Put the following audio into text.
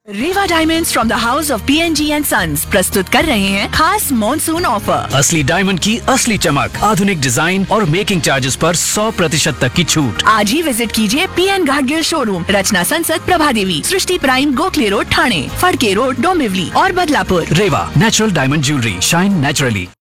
Rewa diamonds from the house of PNG and sons प्रस्तुत कर रहे हैं खास मॉनसून ऑफर। असली डायमंड की असली चमक, आधुनिक डिजाइन और मेकिंग चार्जेस पर 100% तक की छूट। आज ही विजिट कीजिए PN घाटगिल शोरूम, रचना संसद, प्रभा देवी, सृष्टि prime, Gokhale road, Thane, Phadke road, Dombivli और बदलापुर। रेवा natural diamond jewellery, shine naturally.